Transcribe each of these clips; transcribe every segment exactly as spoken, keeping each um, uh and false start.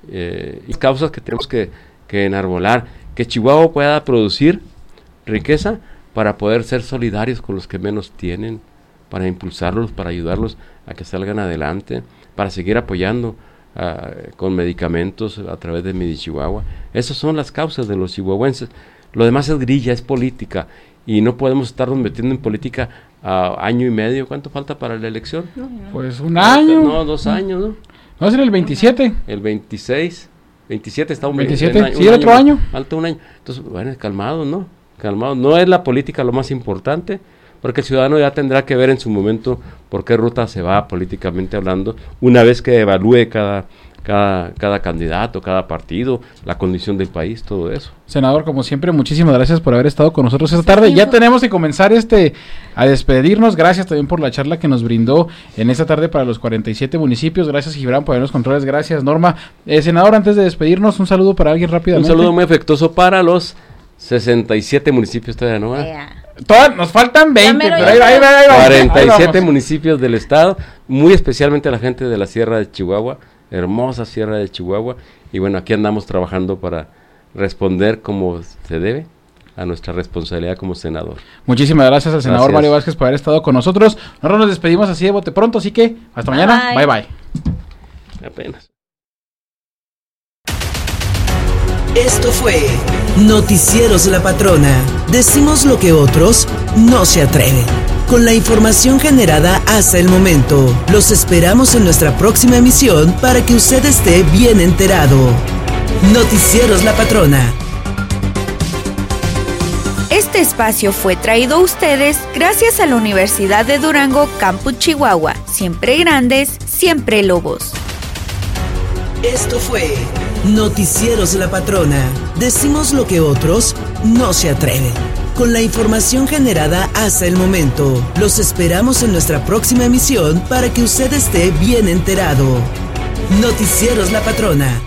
eh, y causas que tenemos que, que enarbolar, que Chihuahua pueda producir riqueza para poder ser solidarios con los que menos tienen, para impulsarlos, para ayudarlos a que salgan adelante, para seguir apoyando uh, con medicamentos a través de Midi Chihuahua. Esas son las causas de los chihuahuenses. Lo demás es grilla, es política, y no podemos estarnos metiendo en política a uh, año y medio. ¿Cuánto falta para la elección? Pues un año. No, dos años, ¿no? ¿No es el veintisiete? El veintiséis, veintisiete está un veintisiete, veinte, sí, el otro año. Falta un año. Entonces, bueno, calmados, ¿no? Calmados. No es la política lo más importante, porque el ciudadano ya tendrá que ver en su momento por qué ruta se va políticamente hablando, una vez que evalúe cada, cada, cada candidato, cada partido, la condición del país, todo eso. Senador, como siempre, muchísimas gracias por haber estado con nosotros esta tarde. Ya tenemos que comenzar este a despedirnos. Gracias también por la charla que nos brindó en esta tarde para los cuarenta y siete municipios. Gracias, Gibran, por los controles. Gracias, Norma. Eh, senador, antes de despedirnos, un saludo para alguien rápidamente. Un saludo muy afectuoso para los sesenta y siete municipios todavía, ¿no? Yeah. Todas, nos faltan veinte, pero ahí, ahí, ahí, ahí, cuarenta y siete ahí municipios del estado, muy especialmente a la gente de la Sierra de Chihuahua, hermosa Sierra de Chihuahua, y bueno, aquí andamos trabajando para responder como se debe a nuestra responsabilidad como senador. Muchísimas gracias al senador Gracias. Mario Vázquez por haber estado con nosotros. Nosotros nos despedimos así de bote pronto, así que hasta bye mañana, bye bye. Apenas. Esto fue Noticieros La Patrona. Decimos lo que otros no se atreven. Con la información generada hasta el momento, los esperamos en nuestra próxima emisión para que usted esté bien enterado. Noticieros La Patrona. Este espacio fue traído a ustedes gracias a la Universidad de Durango, Campus Chihuahua. Siempre grandes, siempre lobos. Esto fue Noticieros La Patrona. Decimos lo que otros no se atreven. Con la información generada hasta el momento, los esperamos en nuestra próxima emisión para que usted esté bien enterado. Noticieros La Patrona.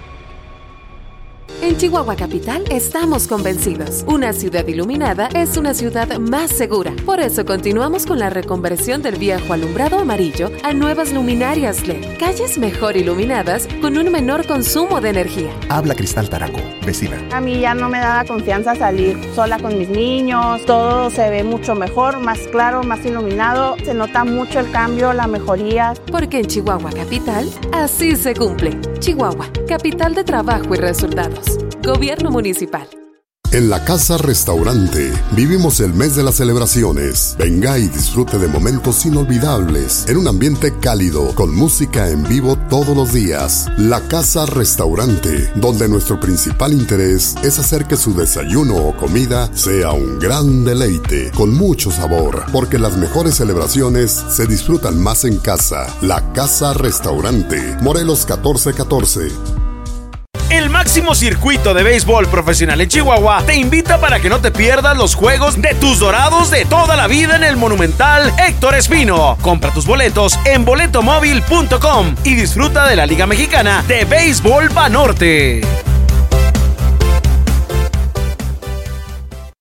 En Chihuahua Capital estamos convencidos. Una ciudad iluminada es una ciudad más segura. Por eso continuamos con la reconversión del viejo alumbrado amarillo a nuevas luminarias L E D. Calles mejor iluminadas con un menor consumo de energía. Habla Cristal Taraco, vecina. A mí ya no me daba confianza salir sola con mis niños. Todo se ve mucho mejor, más claro, más iluminado. Se nota mucho el cambio, la mejoría. Porque en Chihuahua Capital, así se cumple. Chihuahua, capital de trabajo y resultados. Gobierno Municipal. En la Casa Restaurante vivimos el mes de las celebraciones. Venga y disfrute de momentos inolvidables en un ambiente cálido con música en vivo todos los días. La Casa Restaurante, donde nuestro principal interés es hacer que su desayuno o comida sea un gran deleite con mucho sabor, porque las mejores celebraciones se disfrutan más en casa. La Casa Restaurante, Morelos catorce catorce. El máximo circuito de béisbol profesional en Chihuahua te invita para que no te pierdas los juegos de tus Dorados de toda la vida en el Monumental Héctor Espino. Compra tus boletos en boleto móvil punto com y disfruta de la Liga Mexicana de Béisbol Banorte.